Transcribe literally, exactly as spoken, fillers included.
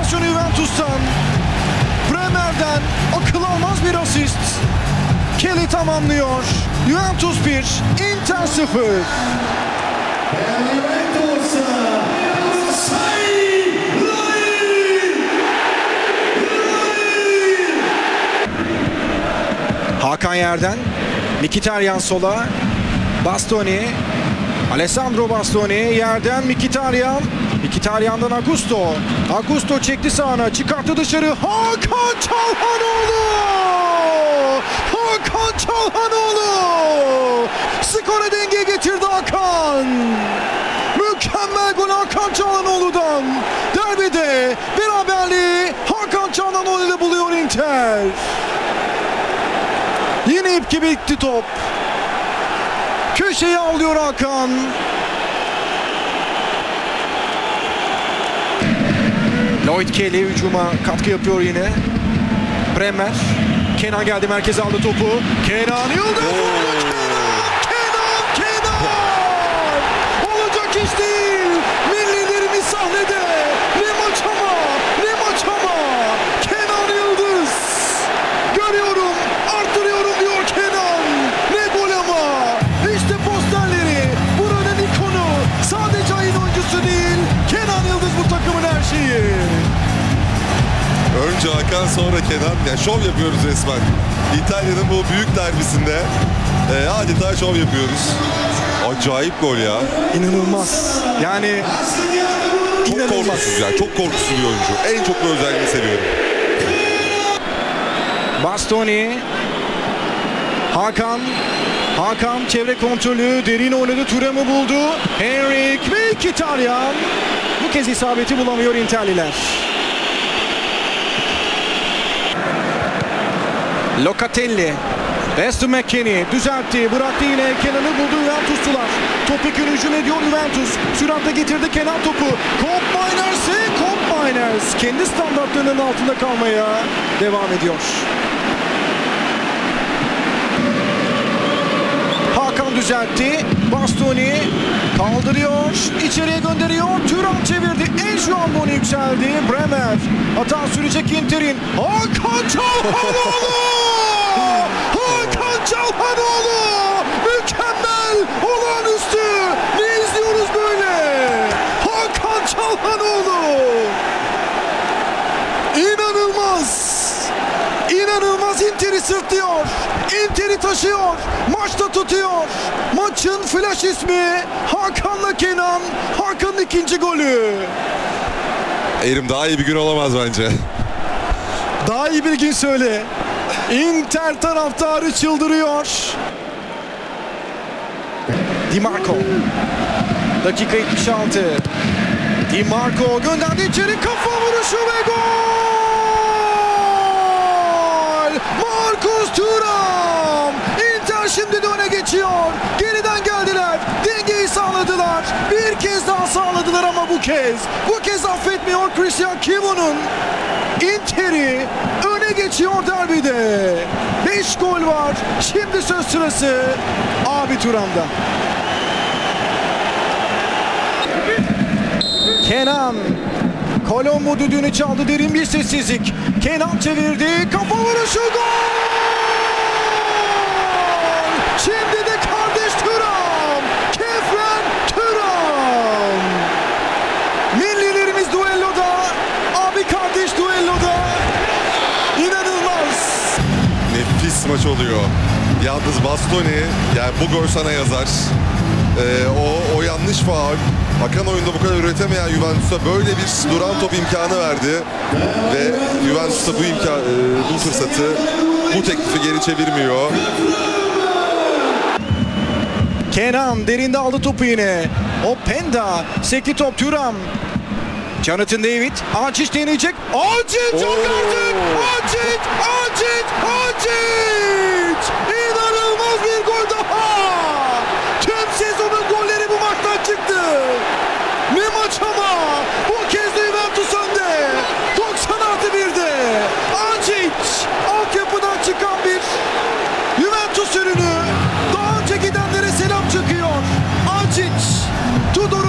Kombinasyonu Juventus'tan. Bremer'den akıl almaz bir asist. Kelly tamamlıyor. Juventus bir, Inter sıfır. Hakan yerden. Mkhitaryan sola. Bastoni. Alessandro Bastoni yerden Mkhitaryan. Mkhitaryan'dan Augusto. Augusto çekti sağına, çıkarttı dışarı. Hakan Çalhanoğlu! Hakan Çalhanoğlu! Skora denge getirdi Hakan. Mükemmel gol Hakan Çalhanoğlu'dan. Derbide beraberliği Hakan Çalhanoğlu ile buluyor Inter. Yine ip gibi gitti top. Köşeye alıyor Hakan. Lloyd Kelly hücuma katkı yapıyor yine. Bremer. Kenan geldi, merkeze aldı topu. Kenan Yıldız. Kenan, Kenan, Kenan. Olacak iş değil. Millilerimiz sahnede. Ne maç ama, ne maç ama. Kenan Yıldız. Görüyorum, arttırıyorum diyor Kenan. Ne gol ama. İşte posterleri. Buranın ikonu. Sadece ayın oyuncusu değil. Kenan Yıldız bu takımın her şeyi. Önce Hakan, sonra Kenan. Ya şov yapıyoruz resmen. İtalya'nın bu büyük derbisinde e, adeta şov yapıyoruz. Acayip gol ya. İnanılmaz. Yani Çok inanılmaz. korkusuz ya. Çok korkusuz bir oyuncu. En çok bu özelliğini seviyorum. Bastoni. Hakan. Hakan çevre kontrolü. Derin oynadı. Thuram'ı buldu. Henrik ve Mkhitaryan. Bu kez isabeti bulamıyor Interliler. Locatelli. Weston McKennie düzeltti. Bıraktı yine. Kenan'ı buldu Juventuslular. Topik'in hücum ediyor Juventus. Süratle getirdi Kenan topu. Koop Miners'e Koop Miners. Kendi standartlarının altında kalmaya devam ediyor. Hakan düzeltti. Bastoni kaldırıyor. İçeriye gönderiyor. Thuram çevirdi. Enjuandoni yükseldi. Bremer. Hata sürecek Inter'in. Hakan Çalhanoğlu! Hakan Çalhanoğlu! Mükemmel! Olağanüstü! Ne izliyoruz böyle? Hakan Çalhanoğlu! İnanılmaz! İnanılmaz, Inter'i sırtlıyor. Inter'i taşıyor. Maçta tutuyor. Maçın flash ismi Hakan'la Kenan. Hakan'ın ikinci golü. Erim, daha iyi bir gün olamaz bence. Daha iyi bir gün söyle. Inter taraftarı çıldırıyor. Di Marco. Dakika yetmiş altı. Di Marco gönderdi içeri, kafa vuruşu ve gol! Marcus Thuram! Inter şimdi de öne geçiyor. Geriden geldiler. Dengeyi sağladılar. Bir kez daha sağladılar ama bu kez. Bu kez affetmiyor Christian Kivu'nun. Inter'i öne geçiyor derbide. beş gol var. Şimdi söz sırası abi Thuram'da. Kenan. Kolombo düdüğünü çaldı, derin bir sessizlik. Kenan çevirdi, kafa vuruşu, gol! Şimdi de kardeş Thuram, Kefren Thuram. Millilerimiz duelloda, abi kardeş duelloda. İnanılmaz. Nefis maç oluyor. Yalnız Bastoni, yani bu gol sana yazar. Ee, o, o yanlış faul. Hakan oyunda bu kadar üretemeyen Juventus'a böyle bir duran top imkanı verdi. Ve Juventus'ta bu imkan, bu fırsatı, bu teklifi geri çevirmiyor. Kenan derinde aldı topu yine. Openda, sekli top Thuram. Jonathan David, Acic deneyecek. Acic çok artık! Acic! Acic! Acic! İnanılmaz bir gol daha! Tüm sezonun golleri bu maçtan çıktı.